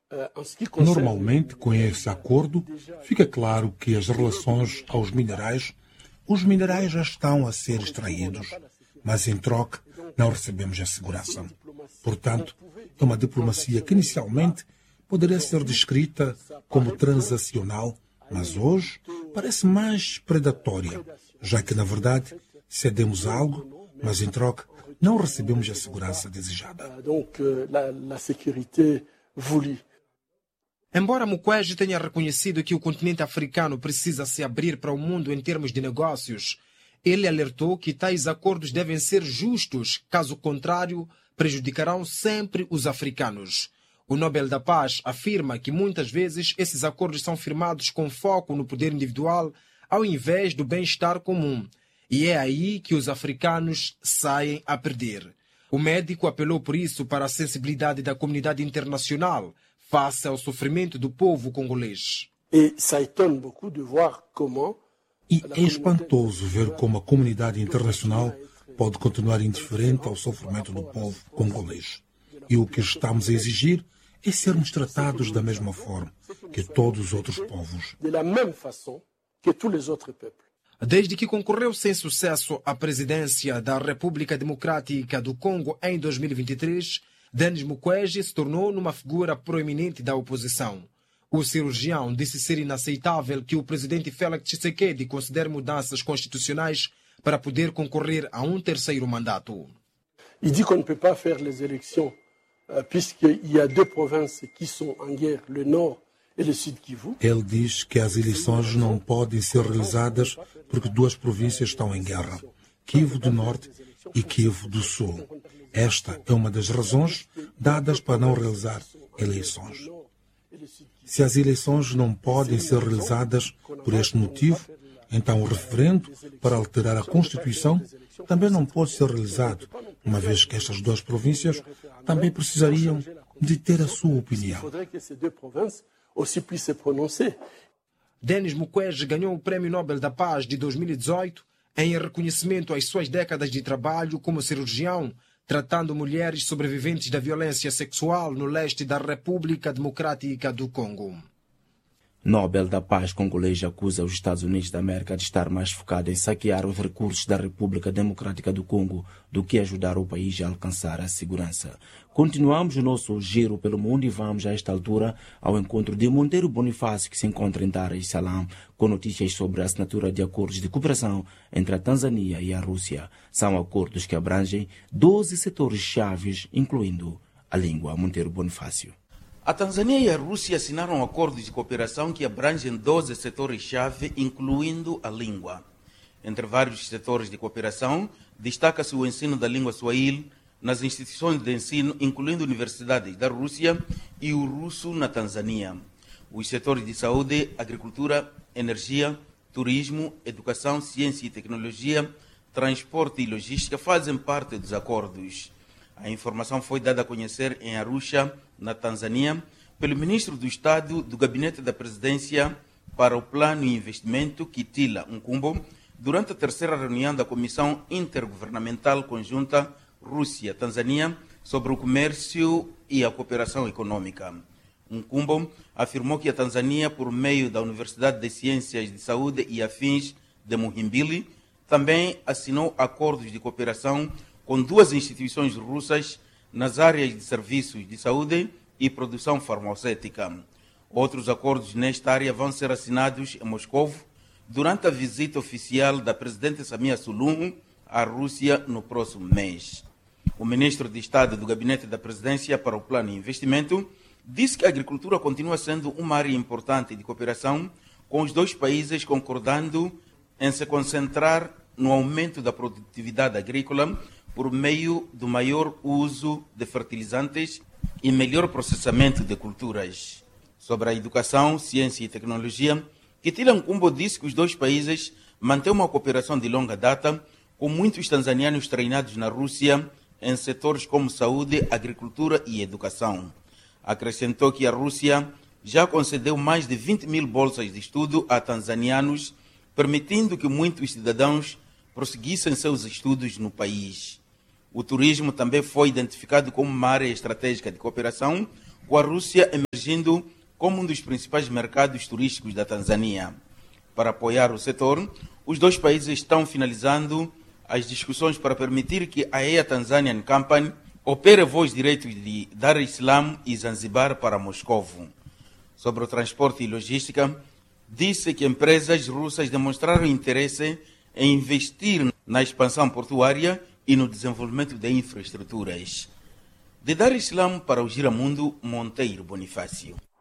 Normalmente, com esse acordo, fica claro que as relações aos minerais, os minerais já estão a ser extraídos, mas em troca não recebemos a segurança. Portanto, é uma diplomacia que inicialmente poderia ser descrita como transacional, mas hoje parece mais predatória, já que, na verdade, cedemos algo, mas em troca não recebemos a segurança desejada. Embora Mukwege tenha reconhecido que o continente africano precisa se abrir para o mundo em termos de negócios, ele alertou que tais acordos devem ser justos, caso contrário, prejudicarão sempre os africanos. O Nobel da Paz afirma que muitas vezes esses acordos são firmados com foco no poder individual ao invés do bem-estar comum. E é aí que os africanos saem a perder. O médico apelou por isso para a sensibilidade da comunidade internacional face ao sofrimento do povo congolês. E é espantoso ver como a comunidade internacional pode continuar indiferente ao sofrimento do povo congolês. E o que estamos a exigir é sermos tratados da mesma forma que todos os outros povos. Desde que concorreu sem sucesso à presidência da República Democrática do Congo em 2023, Denis Mukwege se tornou numa figura proeminente da oposição. O cirurgião disse ser inaceitável que o presidente Félix Tshisekedi considere mudanças constitucionais para poder concorrer a um terceiro mandato. Il dit qu'on ne peut pas faire les élections puisqu'il y a deux provinces qui sont en guerre, le Nord et le Sud Kivu. Ele diz que as eleições não podem ser realizadas porque duas províncias estão em guerra, Kivu do Norte e Kivu do Sul. Esta é uma das razões dadas para não realizar eleições. Se as eleições não podem ser realizadas por este motivo, então o referendo para alterar a Constituição também não pode ser realizado, uma vez que estas duas províncias também precisariam de ter a sua opinião. Denis Mukwege ganhou o Prêmio Nobel da Paz de 2018 em reconhecimento às suas décadas de trabalho como cirurgião, tratando mulheres sobreviventes da violência sexual no leste da República Democrática do Congo. Nobel da Paz congolês acusa os Estados Unidos da América de estar mais focado em saquear os recursos da República Democrática do Congo do que ajudar o país a alcançar a segurança. Continuamos o nosso giro pelo mundo e vamos a esta altura ao encontro de Monteiro Bonifácio, que se encontra em Dar es Salaam, com notícias sobre a assinatura de acordos de cooperação entre a Tanzânia e a Rússia. São acordos que abrangem 12 setores chaves, incluindo a língua. Monteiro Bonifácio. A Tanzânia e a Rússia assinaram acordos de cooperação que abrangem 12 setores-chave, incluindo a língua. Entre vários setores de cooperação, destaca-se o ensino da língua swahili nas instituições de ensino, incluindo universidades da Rússia e o russo na Tanzânia. Os setores de saúde, agricultura, energia, turismo, educação, ciência e tecnologia, transporte e logística fazem parte dos acordos. A informação foi dada a conhecer em Arusha, na Tanzânia, pelo ministro do Estado do Gabinete da Presidência para o Plano e Investimento, Kitila Nkumbo, durante a terceira reunião da Comissão Intergovernamental Conjunta Rússia-Tanzânia sobre o comércio e a cooperação econômica. Nkumbo afirmou que a Tanzânia, por meio da Universidade de Ciências de Saúde e Afins de Muhimbili, também assinou acordos de cooperação com duas instituições russas nas áreas de serviços de saúde e produção farmacêutica. Outros acordos nesta área vão ser assinados em Moscou durante a visita oficial da presidente Samia Suluhu à Rússia no próximo mês. O ministro de Estado do Gabinete da Presidência para o Plano e Investimento disse que a agricultura continua sendo uma área importante de cooperação, com os dois países concordando em se concentrar no aumento da produtividade agrícola por meio do maior uso de fertilizantes e melhor processamento de culturas. Sobre a educação, ciência e tecnologia, Kitila Nkumbo disse que os dois países mantêm uma cooperação de longa data, com muitos tanzanianos treinados na Rússia em setores como saúde, agricultura e educação. Acrescentou que a Rússia já concedeu mais de 20 mil bolsas de estudo a tanzanianos, permitindo que muitos cidadãos prosseguissem seus estudos no país. O turismo também foi identificado como uma área estratégica de cooperação, com a Rússia emergindo emergindo como um dos principais mercados turísticos da Tanzânia. Para apoiar o setor, os dois países estão finalizando as discussões para permitir que a Air Tanzanian Company opere voos diretos de Dar es Salaam e Zanzibar para Moscovo. Sobre o transporte e logística, disse que empresas russas demonstraram interesse em investir na expansão portuária e no desenvolvimento de infraestruturas. De Dar es Salaam para o Giramundo, Monteiro Bonifácio.